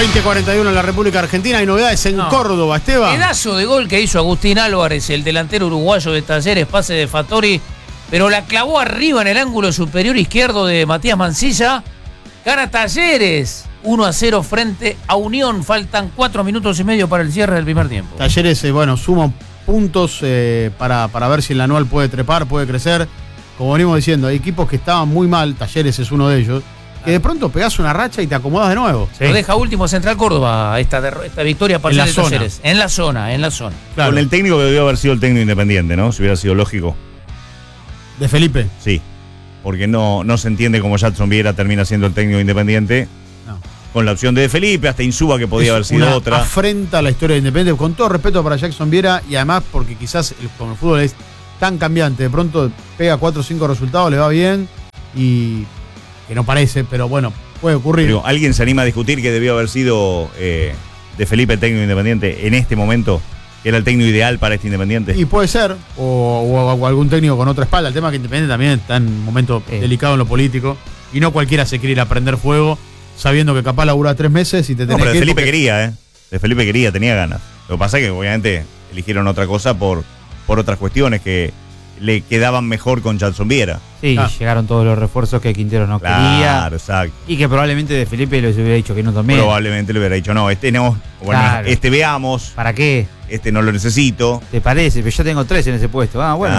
20:41 en la República Argentina. Hay novedades en Córdoba, Esteban. Pedazo de gol que hizo Agustín Álvarez, el delantero uruguayo de Talleres, pase de Fattori, pero la clavó arriba en el ángulo superior izquierdo de Matías Mancilla. Gana Talleres 1-0 frente a Unión. Faltan 4 minutos y medio para el cierre del primer tiempo. Talleres, suma puntos para ver si el anual puede trepar, puede crecer. Como venimos diciendo, hay equipos que estaban muy mal, Talleres es uno de ellos, que de pronto pegás una racha y te acomodas de nuevo. Sí. Lo deja último Central Córdoba, esta victoria parcial de Talleres. En la zona. Claro. Con el técnico que debió haber sido el técnico independiente, ¿no? Si hubiera sido lógico. ¿De Felipe? Sí. Porque no se entiende cómo Jackson Viera termina siendo el técnico independiente. No. Con la opción de Felipe, hasta Insúa, que podía haber sido otra. Afrenta a la historia de Independiente, con todo respeto para Jackson Viera, y además porque quizás como el fútbol es tan cambiante, de pronto pega 4 o 5 resultados, le va bien, y que no parece, pero bueno, puede ocurrir. Pero, ¿alguien se anima a discutir que debió haber sido de Felipe el técnico independiente en este momento? ¿Que era el técnico ideal para este Independiente? Y puede ser, o algún técnico con otra espalda. El tema es que Independiente también está en un momento delicado en lo político, y no cualquiera se quiere ir a prender fuego sabiendo que capaz labura 3 meses y te tenés pero que ir. Felipe quería, De Felipe quería, tenía ganas. Lo que pasa es que obviamente eligieron otra cosa por otras cuestiones que le quedaban mejor con Jackson Viera. Sí, llegaron todos los refuerzos que Quintero no quería. Claro, exacto. Y que probablemente de Felipe les hubiera dicho que no también. Probablemente le hubiera dicho, no, Claro. veamos. ¿Para qué? No lo necesito. ¿Te parece? Pero yo tengo 3 en ese puesto.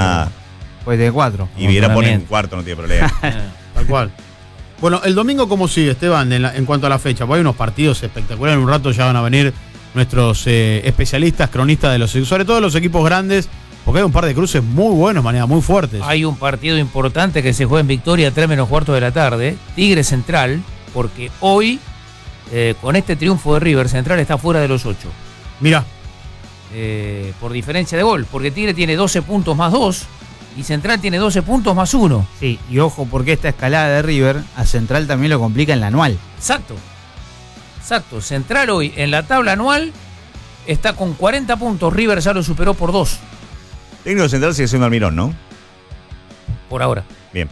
Pues de 4. Y Viera pone en cuarto, no tiene problema. Tal cual. Bueno, el domingo, ¿cómo sigue, Esteban, en cuanto a la fecha? Pues hay unos partidos espectaculares. En un rato ya van a venir nuestros especialistas, cronistas de sobre todo de los equipos grandes, porque hay un par de cruces muy buenos, mañana, muy fuertes. Hay un partido importante que se juega en Victoria, 3:15 de la tarde, Tigre Central, porque hoy, con este triunfo de River, Central está fuera de los 8. Mirá. Por diferencia de gol, porque Tigre tiene 12 puntos más 2 y Central tiene 12 puntos más 1. Sí, y ojo, porque esta escalada de River a Central también lo complica en la anual. Exacto. Central hoy en la tabla anual está con 40 puntos, River ya lo superó por 2. Técnico Central sigue siendo Almirón, ¿no? Por ahora. Bien.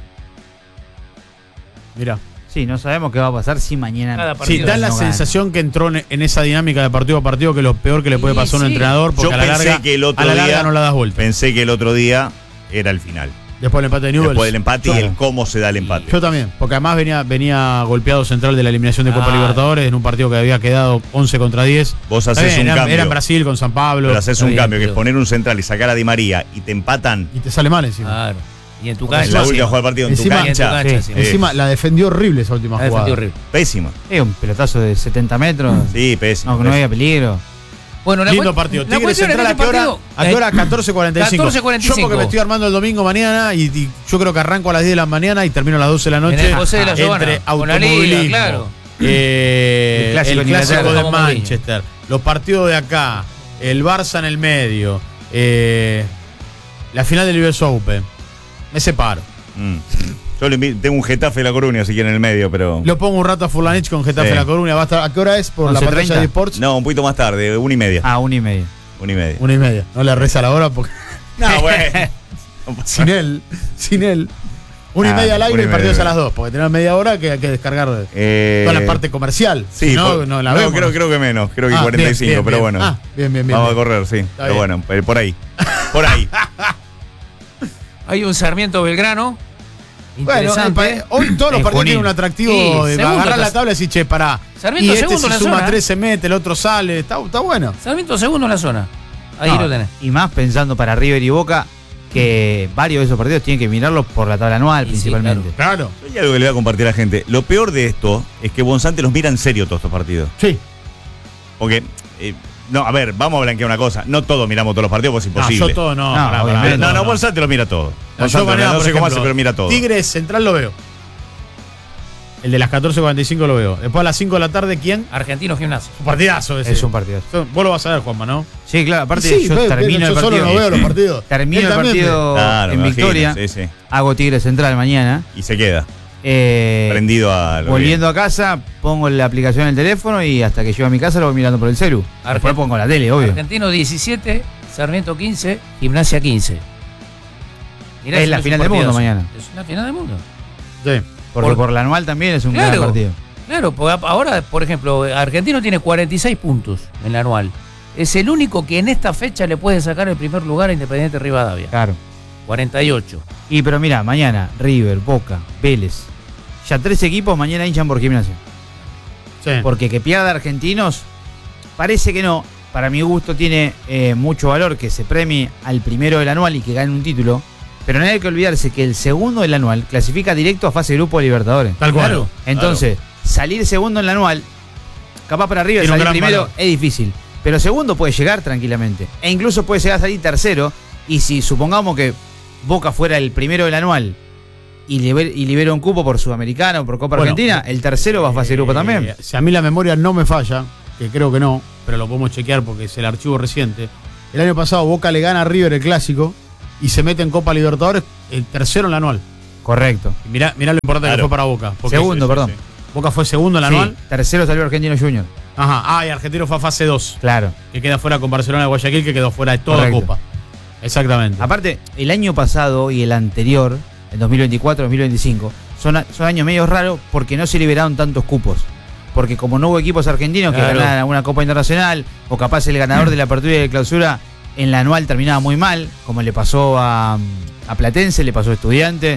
Mirá. Sí, no sabemos qué va a pasar si mañana. Sí, da la sensación que entró en esa dinámica de partido a partido, que es lo peor que le puede pasar a un entrenador, porque yo a la larga, que el otro día no la das vuelta. Pensé que el otro día era el final. Después del empate de Newell's. Después del empate y el cómo se da el empate. Yo también, porque además venía golpeado Central de la eliminación de Copa Libertadores en un partido que había quedado 11-10. Vos haces un cambio. Era en Brasil con San Pablo. Pero haces un cambio, que es poner un central y sacar a Di María y te empatan. Y te sale mal encima. Claro. Y en tu cancha. En la última jugada del partido en tu cancha. Encima la defendió horrible esa última jugada. Pésima. Un pelotazo de 70 metros. Sí, pésimo. No había peligro. Bueno, lindo partido. Tigre Central, ¿a qué hora? 14:45. Yo porque me estoy armando el domingo mañana y yo creo que arranco a las 10 de la mañana y termino a las 12 de la noche. En el José de la Giovana, entre con la automovilismo, liga, claro. El clásico de como Manchester, los partidos de acá, el Barça en el medio, la final del US Open. Me separo. Yo tengo un Getafe La Coruña si quieren en el medio, pero. Lo pongo un rato a Fulanich con Getafe La Coruña. ¿Va a estar, ¿a qué hora es? ¿Por la pantalla de Sports? No, un poquito más tarde, 1:30. 1:30. 1:30. 1:30. No le reza la hora porque. No, güey. Sin él. 1:30 al aire y partidos a las 2. Porque tenemos media hora que hay que descargar toda la parte comercial. Sí, no la vemos. Creo que menos. Creo que 45, bien, pero bien. bueno. Bien. Vamos a correr, sí. Está pero bien. bueno, por ahí. Por ahí. Hay un Sarmiento Belgrano. Bueno, hoy todos los partidos tienen un atractivo de agarrar la tabla y decir, che, pará. Sarmiento y este segundo si en la suma zona. 3 se mete, el otro sale. Está bueno. Sarmiento segundo en la zona. Ahí lo tenés. Y más pensando para River y Boca, que varios de esos partidos tienen que mirarlos por la tabla anual, principalmente. Sí, claro. Hay algo que le voy a compartir a la gente. Lo peor de esto es que Bonzante los mira en serio todos estos partidos. Sí. Porque, no, a ver, vamos a blanquear una cosa. No todos miramos todos los partidos, pues es imposible. Yo todo no. No, Bonzante lo mira todo. No sé cómo hace, pero mira todo. Tigres Central lo veo. El de las 14:45 lo veo. Después a las 5 de la tarde, ¿quién? Argentino Gimnasia. Un partidazo ese. Es un partidazo. Vos lo vas a ver, Juanma, ¿no? Sí, claro. Aparte, yo termino el partido. Yo solo no veo los partidos. Termino el partido en Victoria. Sí. Hago Tigre Central mañana. Y se queda. Prendido a lo volviendo a casa, pongo la aplicación en el teléfono y hasta que llego a mi casa lo voy mirando por el celu. Después pongo la tele, obvio. Argentino 17, Sarmiento 15, Gimnasia 15. Es la final del mundo mañana. Es la final del mundo. Sí. Porque por la anual también es un gran partido. Claro, porque ahora, por ejemplo, Argentino tiene 46 puntos en la anual. Es el único que en esta fecha le puede sacar el primer lugar a Independiente Rivadavia. Claro. 48. Y pero mira, mañana River, Boca, Vélez. Ya 3 equipos mañana hinchan por Gimnasia. Sí. Porque que pierda Argentinos, parece que no. Para mi gusto tiene mucho valor que se premie al primero del anual y que gane un título. Pero no hay que olvidarse que el segundo del anual clasifica directo a fase de grupo de Libertadores. Tal cual. Claro. Entonces, salir segundo en el anual, capaz para River Tiene un salir gran primero valor. es difícil. Pero segundo puede llegar tranquilamente. E incluso puede llegar a salir tercero. Y si supongamos que Boca fuera el primero del anual y libera un cupo por Sudamericana o por Copa Bueno, Argentina, el tercero va a fase de grupo también. Si a mí la memoria no me falla, que creo que no, pero lo podemos chequear porque es el archivo reciente. El año pasado Boca le gana a River el clásico y se mete en Copa Libertadores el tercero en la anual. Correcto. Y mirá lo importante que Claro. fue para Boca. Porque Segundo, perdón. Boca fue segundo en la Sí, anual. tercero salió Argentino Junior. Ajá. Y Argentino fue a fase 2, Claro. que queda fuera con Barcelona de Guayaquil, que quedó fuera de toda Correcto. Copa. Exactamente. Aparte, el año pasado y el anterior, el 2024-2025, son años medio raros porque no se liberaron tantos cupos. Porque como no hubo equipos argentinos que Claro. ganaran una Copa Internacional, o capaz el ganador de la apertura y de clausura en la anual terminaba muy mal, como le pasó a Platense, le pasó a Estudiante,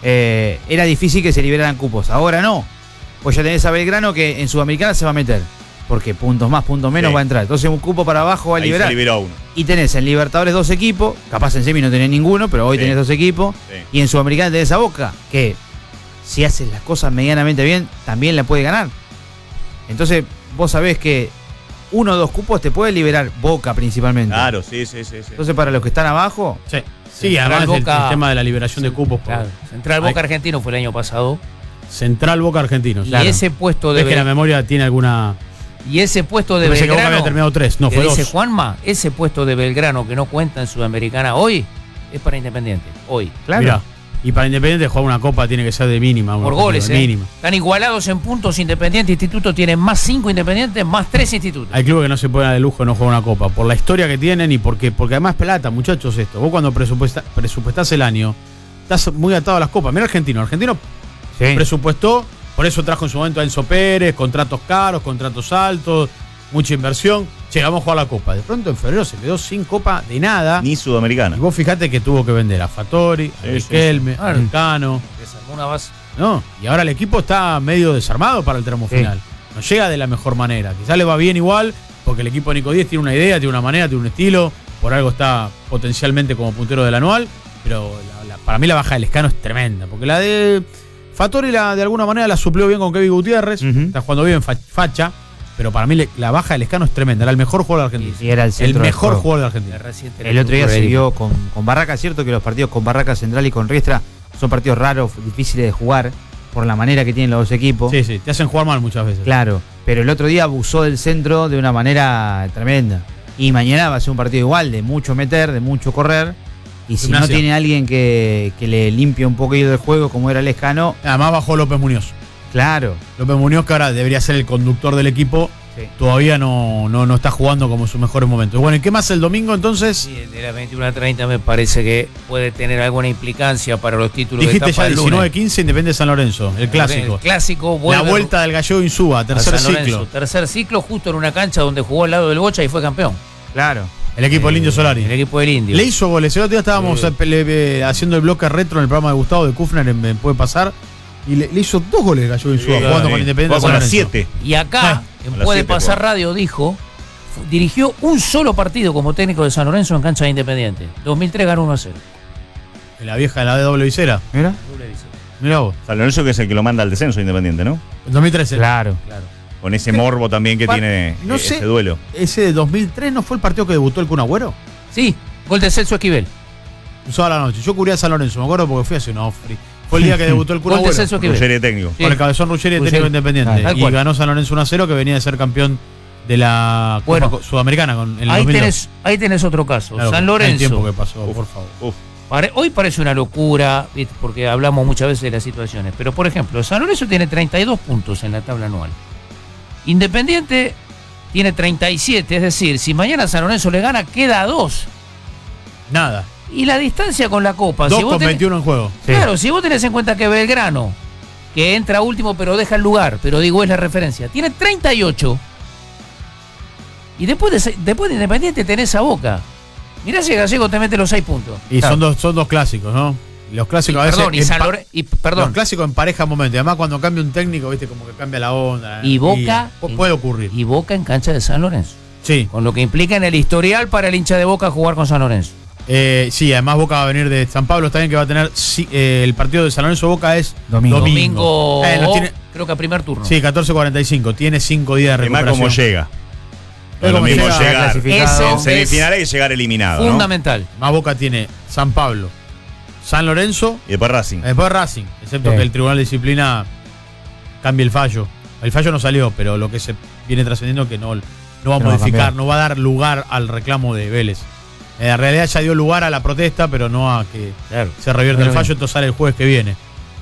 era difícil que se liberaran cupos. Ahora no. Pues ya tenés a Belgrano que en Sudamericana se va a meter. Porque puntos más, puntos menos Sí. va a entrar. Entonces un cupo para abajo va a Ahí liberar. se liberó uno. Y tenés en Libertadores 2 equipos, capaz en semi no tenés ninguno, pero hoy Sí. tenés 2 equipos. Sí. Y en Sudamericana tenés a Boca, que si haces las cosas medianamente bien, también la puede ganar. Entonces vos sabés que 1 o 2 cupos te puede liberar Boca principalmente. Claro, sí. Entonces para los que están abajo, Sí, sí, Central además Boca- el tema de la liberación de cupos. por- Claro. Central Boca Argentino fue el año pasado. Central Boca Argentinos. Y ese puesto de Es que la memoria tiene alguna. y ese puesto de Pensé que Boca había Belgrano, terminado 3, no, que fue dice 2. Juanma, ese puesto de Belgrano que no cuenta en Sudamericana hoy es para Independiente. Hoy. claro. Mirá, y para Independiente jugar una copa tiene que ser de mínima. Por una goles, de mínima. Están igualados en puntos Independiente. Instituto tiene más 5 Independientes, más 3 Institutos. Hay clubes que no se pueden dar de lujo de no jugar una copa. Por la historia que tienen y porque además plata, muchachos, esto. Vos cuando presupuestás el año, estás muy atado a las copas. Mira Argentino. Argentino Sí. presupuestó, por eso trajo en su momento a Enzo Pérez, contratos caros, contratos altos, mucha inversión. Llegamos a jugar la copa. De pronto en febrero se quedó sin copa de nada. Ni Y Sudamericana. vos fijate que tuvo que vender a Fattori, a Sí, Riquelme, sí. a Arcano. Desarmó una base. No, y ahora el equipo está medio desarmado para el tramo Sí. final. No llega de la mejor manera. Quizás le va bien igual, porque el equipo de Nico Díez tiene una idea, tiene una manera, tiene un estilo. Por algo está potencialmente como puntero del anual. Pero para mí la baja del Escano es tremenda. Porque la de Fattori de alguna manera la suplió bien con Kevin Gutiérrez. Ujú. Está jugando bien facha. Pero para mí la baja del Escano es tremenda. Era el mejor jugador de Argentina. Y era el centro del mejor juego. jugador de Argentina. El otro día se vio con Barraca, cierto que los partidos con Barraca Central y con Riestra son partidos raros, difíciles de jugar por la manera que tienen los dos equipos. Sí, sí, te hacen jugar mal muchas veces. Claro, pero el otro día abusó del centro de una manera tremenda. Y mañana va a ser un partido igual, de mucho meter, de mucho correr. Y si no Gimnasia. tiene alguien que le limpie un poquito del juego como era Lescano, Además bajó López Muñoz. claro. López Muñoz, que ahora debería ser el conductor del equipo, Sí. todavía no está jugando como en sus mejores momentos. Bueno, ¿y qué más el domingo entonces? Sí, el de las 21:30 me parece que puede tener alguna implicancia para los títulos Dijiste de ya etapa del lunes. 19-15 Independiente de San Lorenzo, el clásico. El clásico La vuelve vuelta del Gallego Insúa, a tercer San Lorenzo. ciclo. Tercer ciclo, justo en una cancha donde jugó al lado del Bocha y fue campeón. Claro. El equipo del Indio Solari. El equipo del Indio. Le hizo goles. El otro día estábamos haciendo el bloque retro en el programa de Gustavo de Kufner en Puede Pasar. Y le hizo 2 goles Gallego Insúa Sí, jugando sí. con Independiente de Con San las Lorenzo. 7. Y acá, en con las Puede 7 Pasar jugó. Radio, dijo, dirigió un solo partido como técnico de San Lorenzo en cancha de Independiente. 2003 ganó 1-0. En la vieja de la de doble visera. Mira. Mirá vos. San Lorenzo que es el que lo manda al descenso Independiente, ¿no? En 2013. Claro. Claro. Con ese morbo también que tiene no sé. ese duelo. Ese de 2003 no fue el partido que debutó el Kun Agüero. Sí, gol de Celso Esquivel. Un sábado a la noche. Yo cubría a San Lorenzo, me acuerdo porque fui hace una ofri. Fue el día que debutó el Kun Gol de Agüero. Celso Esquivel. Ruggeri técnico. Sí. Con el cabezón Ruggeri, Ruggeri. técnico Independiente. Tal Y cual. ganó San Lorenzo 1-0, que venía de ser campeón de la Bueno. Copa Sudamericana en el Ahí 2002. tenés otro caso. Claro, San el Lorenzo. tiempo que pasó, Uf. por favor. Uf. Hoy parece una locura, ¿viste? Porque hablamos muchas veces de las situaciones. Pero, por ejemplo, San Lorenzo tiene 32 puntos en la tabla anual. Independiente tiene 37. Es decir, si mañana San Lorenzo le gana, queda a 2. Nada. Y la distancia con la Copa. 2 si vos con tenés- 21 en juego. Claro, si vos tenés en cuenta que Belgrano que entra último pero deja el lugar, pero digo, es la referencia. Tiene 38. Y después de Independiente tenés a Boca. Mirá si Gallego te mete los 6 puntos. Y claro, son dos clásicos, ¿no? Los clásicos a veces. Perdón. Los clásicos emparejan momentos. Y además, cuando cambia un técnico, viste, como que cambia la onda. Y Boca. Puede ocurrir. Y Boca en cancha de San Lorenzo. Sí. Con lo que implica en el historial para el hincha de Boca jugar con San Lorenzo. Sí, además Boca va a venir de San Pablo. Está bien que va a tener. El partido de San Lorenzo Boca es domingo. Creo que a primer turno. Sí, 14:45. Tiene 5 días de recuperación. Además, cómo llega. Es lo como mismo llega llegar en semifinales y llegar eliminado. Fundamental. Más Boca tiene San Pablo, San Lorenzo y después Racing. Excepto que el Tribunal de Disciplina cambie el fallo. El fallo no salió, pero lo que se viene trascendiendo es que no va a modificar, no va a dar lugar al reclamo de Vélez. En realidad ya dio lugar a la protesta, pero no a que se revierta el fallo, entonces sale el jueves que viene.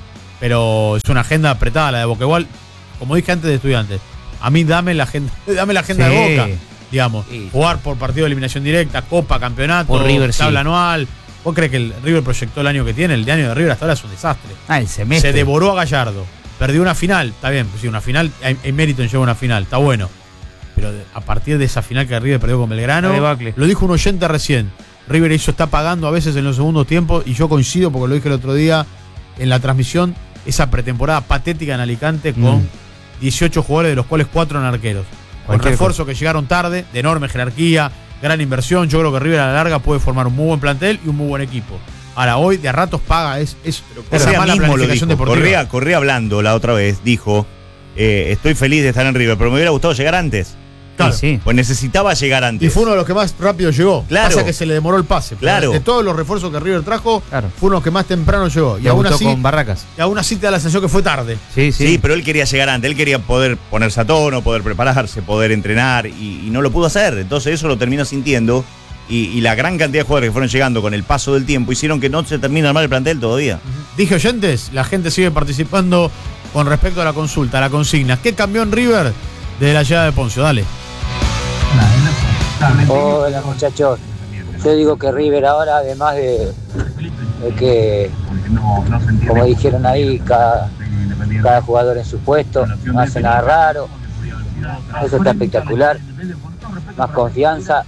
Pero es una agenda apretada la de Boca. Igual, como dije antes de Estudiantes, a mí dame la agenda de Boca. Digamos, jugar por partido de eliminación directa, Copa, Campeonato, por River, tabla anual. ¿Vos crees que el River proyectó el año que tiene? El de año de River hasta ahora es un desastre. El semestre. Se devoró a Gallardo. Perdió una final, está bien, pues sí, una final, hay mérito en llevar una final, está bueno. Pero a partir de esa final que River perdió con Belgrano, lo dijo un oyente recién, River está pagando a veces en los segundos tiempos, y yo coincido porque lo dije el otro día en la transmisión, esa pretemporada patética en Alicante con 18 jugadores, de los cuales 4 en arqueros. Con refuerzos que llegaron tarde, de enorme jerarquía, gran inversión. Yo creo que River a la larga puede formar un muy buen plantel y un muy buen equipo. Ahora, hoy de a ratos paga, es mala planificación deportiva. Correa hablando la otra vez, dijo, estoy feliz de estar en River, pero me hubiera gustado llegar antes. Claro. Sí. Pues necesitaba llegar antes. Y fue uno de los que más rápido llegó. Claro. Pasa que se le demoró el pase. Claro. De todos los refuerzos que River trajo, fue uno de los que más temprano llegó. Y aún así, con Barracas. Y aún así te da la sensación que fue tarde. Sí, pero él quería llegar antes. Él quería poder ponerse a tono, poder prepararse, poder entrenar, y no lo pudo hacer. Entonces eso lo terminó sintiendo. Y la gran cantidad de jugadores que fueron llegando con el paso del tiempo hicieron que no se termine de armar el plantel todavía. Dije, oyentes, la gente sigue participando con respecto a la consulta, a la consigna. ¿Qué cambió en River desde la llegada de Poncio? Dale. Hola muchachos, yo digo que River ahora, además de que, como dijeron ahí, cada jugador en su puesto, no hace nada raro, eso está espectacular, más confianza,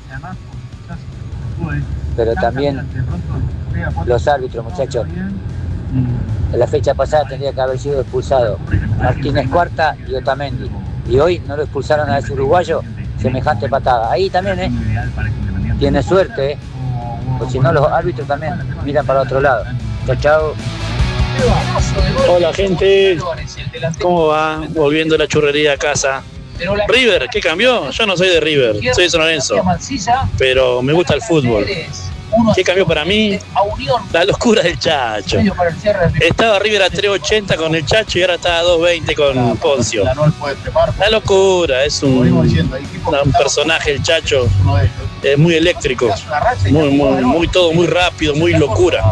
pero también los árbitros, muchachos. En la fecha pasada tendría que haber sido expulsado Martínez Cuarta y Otamendi, y hoy no lo expulsaron a ese uruguayo. Semejante patada. Ahí también, tiene suerte, porque si no los árbitros también miran para otro lado. Chao, chao. Hola gente, ¿cómo va? Volviendo la churrería a casa. River, ¿qué cambió? Yo no soy de River, soy de San Lorenzo, pero me gusta el fútbol. ¿Qué cambió para mí? La locura del Chacho. Estaba River a 3.80 con el Chacho y ahora está a 2.20 con Poncio. La locura, es un personaje el Chacho, es muy eléctrico, muy todo muy rápido, muy locura.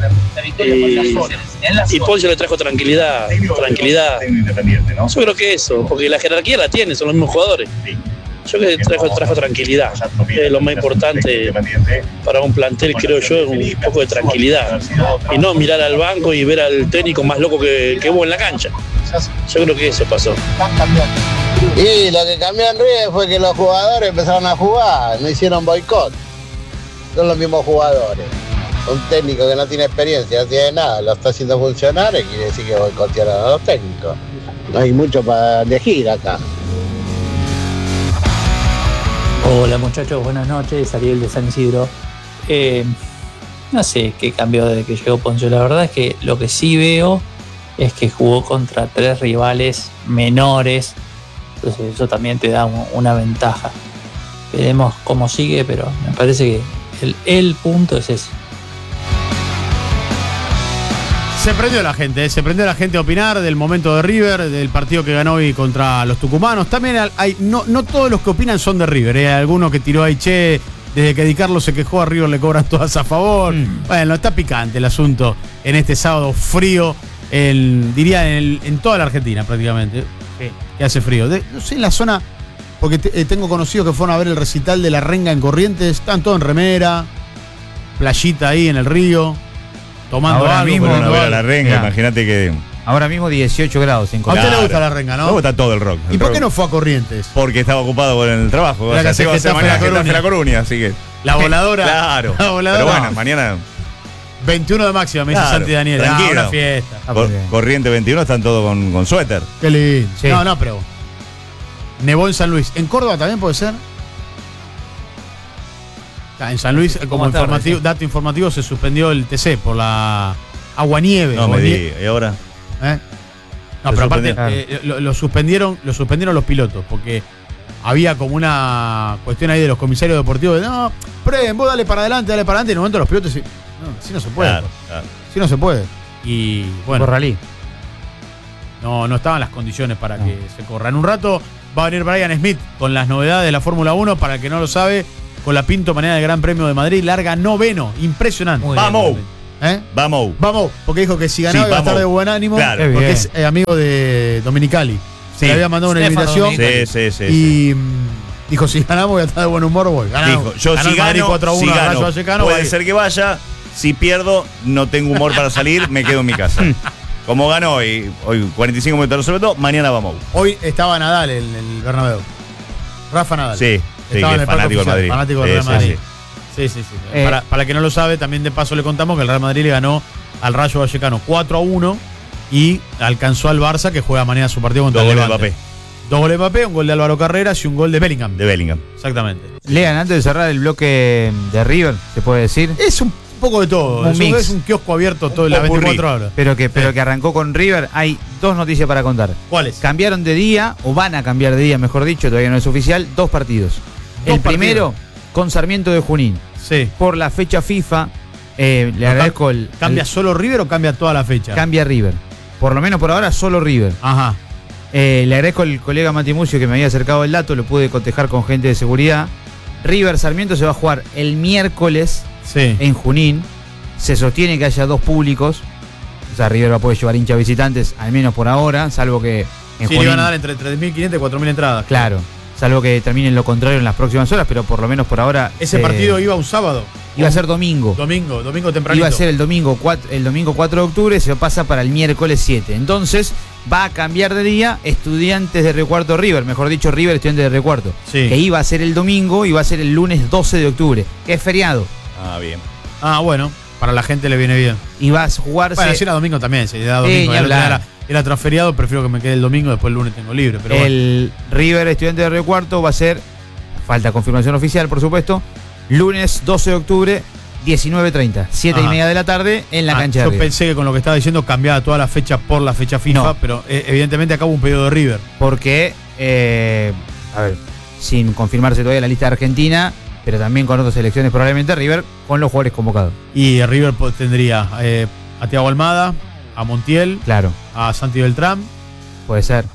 Y Poncio le trajo tranquilidad. Yo creo que eso, porque la jerarquía la tiene, son los mismos jugadores. Yo creo que trajo tranquilidad, es lo más importante para un plantel, creo yo, un poco de tranquilidad. Y no mirar al banco y ver al técnico más loco que vos en la cancha. Yo creo que eso pasó. Y lo que cambió en River fue que los jugadores empezaron a jugar, no hicieron boicot. Son los mismos jugadores. Un técnico que no tiene experiencia, no tiene nada, lo está haciendo funcionar, y quiere decir que boicotearon a los técnicos. No hay mucho para elegir acá. Hola muchachos, buenas noches, Ariel de San Isidro. No sé qué cambió desde que llegó Poncio. La verdad es que lo que sí veo es que jugó contra 3 rivales menores. Entonces eso también te da una ventaja. Veremos cómo sigue, pero me parece que el punto es ese. Se prendió la gente a opinar del momento de River, del partido que ganó hoy contra los tucumanos. También hay, no todos los que opinan son de River, hay alguno que tiró ahí, desde que Di Carlo se quejó a River le cobran todas a favor. Bueno, está picante el asunto en este sábado frío, diría en toda la Argentina prácticamente, que hace frío. No sé, en la zona, porque tengo conocidos que fueron a ver el recital de La Renga en Corrientes, están todos en remera, playita ahí en el río. Tomando ahora algo, mismo pero a ver a La Renga, imagínate que Ahora mismo 18 grados en A Córdoba. usted le gusta la renga, ¿no? Me gusta todo el rock. ¿Y por qué no fue a Corrientes? Porque estaba ocupado con el trabajo. Era que hace se va a hacer Getafe mañana La Getafe La Coruña. Coruña, así que. La voladora. Claro. La voladora. Pero bueno, mañana 21 de máxima, me dice Claro, Santi Daniel. tranquilo. Una fiesta. Corriente 21 están todos con suéter. Qué lindo. Sí. No, pero. Nevó en San Luis. ¿En Córdoba también puede ser? En San Luis, como Más tarde, informativo, sí. dato informativo, se suspendió el TC por la agua-nieve. No me diga. ¿Y ahora? ¿Eh? No, Lo pero aparte suspendieron. lo suspendieron los pilotos, porque había como una cuestión ahí de los comisarios deportivos de no, prueben, vos dale para adelante, y en el momento los pilotos no, así no se puede. Claro, claro. Así no se puede. Y bueno, Por rally. no estaban las condiciones para que se corra. En un rato va a venir Brian Smith con las novedades de la Fórmula 1, para el que no lo sabe, con la Pinto manera del Gran Premio de Madrid, larga noveno, impresionante. Muy bien, Vamos. muy bien. ¿Eh? Vamos. Vamos, porque dijo que si ganaba Sí, iba a estar vamos. de buen ánimo, Claro. Qué porque bien. es amigo de Dominicali. Se Sí. le había mandado una Stefano invitación Dominicali. Sí. y dijo, si ganamos voy a estar de buen humor, voy. Ganamos. Dijo, yo Ganó si el Madrid gano, 4-1 si al gano, Rayo Vallecano, puede voy. ser que vaya. Si pierdo, no tengo humor para salir, me quedo en mi casa. Como ganó hoy 45 minutos resuelve todo, mañana vamos. Hoy estaba Nadal en el Bernabéu. Rafa Nadal. Sí, que Estaba en es el palco fanático del oficial, Madrid. fanático del Real Sí, Madrid. sí. Sí. Eh, Para el que no lo sabe, también de paso le contamos que el Real Madrid le ganó al Rayo Vallecano 4-1 y alcanzó al Barça, que juega mañana su partido contra Dos el goles de Levante. Mbappé, 2 goles de Mbappé, un gol de Álvaro Carreras y un gol de Bellingham. de Bellingham. Exactamente. Lean, antes de cerrar el bloque de River, se puede decir, Es un poco de todo. Un mix. Es un kiosco abierto todo las popurrí. 24 horas. pero que arrancó con River. Hay dos noticias para contar. ¿Cuáles? Cambiaron de día, o van a cambiar de día, mejor dicho, todavía no es oficial, 2 partidos. Dos El primero, partidos. con Sarmiento de Junín. Sí. Por la fecha FIFA, le agradezco el... ¿Cambia el- solo River o cambia toda la fecha? Cambia River. Por lo menos por ahora, solo River. Ajá. Le agradezco al colega Mati Mucio que me había acercado el dato, lo pude cotejar con gente de seguridad. River Sarmiento se va a jugar el miércoles Sí. en Junín. Se sostiene que haya 2 públicos. O sea, River va a poder llevar hinchas visitantes, al menos por ahora, salvo que en Sí, le Junín. iban a dar entre 3.500 y 4.000 entradas. Claro, salvo que terminen lo contrario en las próximas horas, pero por lo menos por ahora. Ese partido iba un sábado. iba a ser domingo. Domingo tempranito. Iba a ser el domingo 4 de octubre, se pasa para el miércoles 7. Entonces va a cambiar de día Estudiantes de Río Cuarto River, mejor dicho River Estudiantes de Río Cuarto. Sí. Que iba a ser el domingo, iba a ser el lunes 12 de octubre, que es feriado. Ah, bien. Ah, bueno. Para la gente le viene bien. Y va a jugarse. Bueno, si era domingo también, si era Sí, domingo. ni hablar. Era transferiado, prefiero que me quede el domingo, después el lunes tengo libre. Pero bueno. El River Estudiantes de Río Cuarto va a ser, falta confirmación oficial por supuesto, lunes 12 de octubre, 19:30, 7:30 de la tarde en la cancha de Yo River. pensé que con lo que estaba diciendo cambiaba toda la fecha por la fecha FIFA, No. pero evidentemente acá hubo un pedido de River. Porque, a ver, sin confirmarse todavía la lista de Argentina, pero también con otras selecciones probablemente River, con los jugadores convocados. Y River tendría a Thiago Almada, a Montiel, Claro, a Santi Beltrán. puede ser.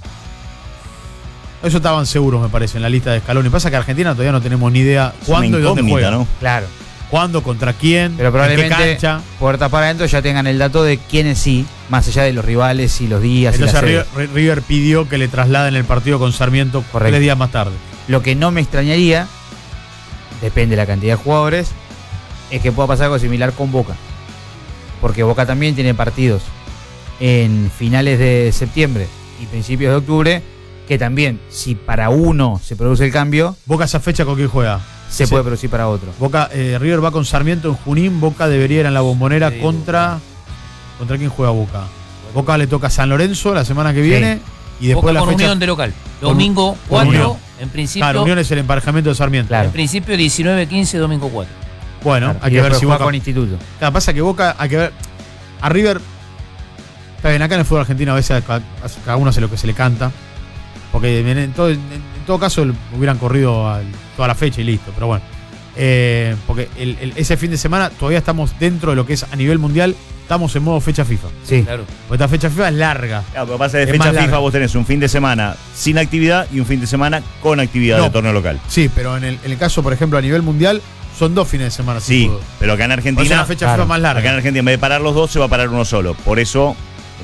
Eso estaban seguros, me parece, en la lista de Scaloni. Pasa que Argentina todavía no tenemos ni idea Es una cuándo y dónde incógnita, juega. ¿no? Claro. ¿Cuándo? ¿Contra quién? Pero ¿En qué probablemente cancha? puerta para adentro ya tengan el dato de quiénes sí, más allá de los rivales y los días. y las Entonces sedes. River pidió que le trasladen el partido con Sarmiento Correcto. 3 días más tarde. Lo que no me extrañaría, depende de la cantidad de jugadores, es que pueda pasar algo similar con Boca. Porque Boca también tiene partidos en finales de septiembre y principios de octubre, que también, si para uno se produce el cambio, Boca esa fecha con quién juega. se Sí. puede producir para otro. Boca, River va con Sarmiento en Junín, Boca debería ir en la Bombonera Sí, ¿Contra quién juega Boca? Boca le toca a San Lorenzo la semana que viene y después Boca la con fecha. Unión de local. Con- Domingo con 4, Unión. en principio. Claro, Unión es el emparejamiento de Sarmiento. Claro. En principio 19-15, domingo 4. Bueno, Claro, hay y que ver después si juega Boca. con Instituto. Claro, pasa que Boca hay que ver. A River. Está bien, acá en el fútbol argentino a veces a cada uno hace lo que se le canta. Porque en todo caso hubieran corrido toda la fecha y listo, pero bueno. Porque ese fin de semana todavía estamos dentro de lo que es a nivel mundial, estamos en modo fecha FIFA. Sí. Claro. Porque esta fecha FIFA es larga. Claro, lo que pasa es que Es de más fecha larga. FIFA vos tenés un fin de semana sin actividad y un fin de semana con actividad No. de torneo local. Sí, pero en el caso, por ejemplo, a nivel mundial, son 2 fines de semana. sin Sí, fútbol. pero acá en Por eso es Argentina, una fecha claro, FIFA más larga. acá en Argentina en vez de parar los dos se va a parar uno solo. Por eso me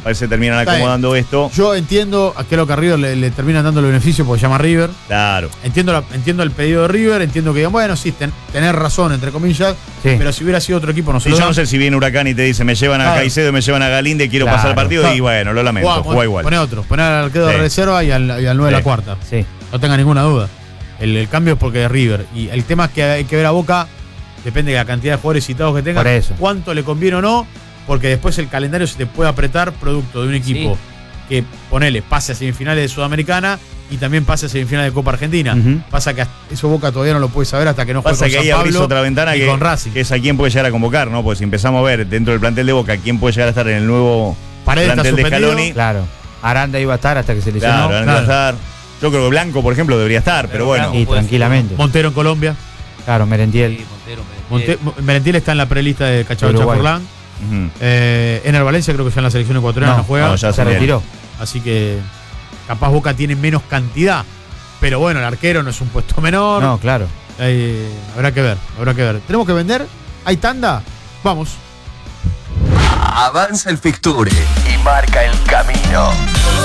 parece que terminan Está acomodando esto. Yo entiendo a qué lo que a River le terminan dando el beneficio porque se llama River. Claro. Entiendo el pedido de River, entiendo que digan, bueno, sí, tener razón, entre comillas, Sí. pero si hubiera sido otro equipo, no se Y lo yo dan. no sé si viene Huracán y te dice, me llevan a Claro. Caicedo, me llevan a Galíndez, quiero Claro. pasar el partido, y bueno, lo lamento, juega igual. Poné otro, poné al arquero de Sí. reserva y al 9 de la Sí. cuarta. Sí. No tenga ninguna duda. El cambio es porque es River. Y el tema es que hay que ver a Boca, depende de la cantidad de jugadores citados que tenga, Por eso. cuánto le conviene o no, porque después el calendario se te puede apretar producto de un equipo que, ponele, pase a semifinales de Sudamericana y también pase a semifinales de Copa Argentina. Ujú. Pasa que eso Boca todavía no lo puede saber hasta que no juegue Pasa con que San ahí abrís Pablo otra ventana y que, con Racing. que es a quién puede llegar a convocar, ¿no? Pues si empezamos a ver dentro del plantel de Boca quién puede llegar a estar en el nuevo Paredes está plantel de suspendido. Scaloni. Claro. Aranda iba a estar hasta que se lesionó. Claro, van a estar. Yo creo que Blanco, por ejemplo, debería estar, pero bueno. Y Puede tranquilamente. Montero en Colombia. Claro, Merentiel. Sí, Montero. Merentiel está en la prelista de Cachabamba Uruguay. Forlán. Ujú. Ener Valencia creo que ya en la selección ecuatoriana no juega. no, ya se retiró. Así que capaz Boca tiene menos cantidad. Pero bueno, el arquero no es un puesto menor. No, claro. Habrá que ver. ¿Tenemos que vender? ¿Hay tanda? Vamos. Avanza el fixture y marca el camino.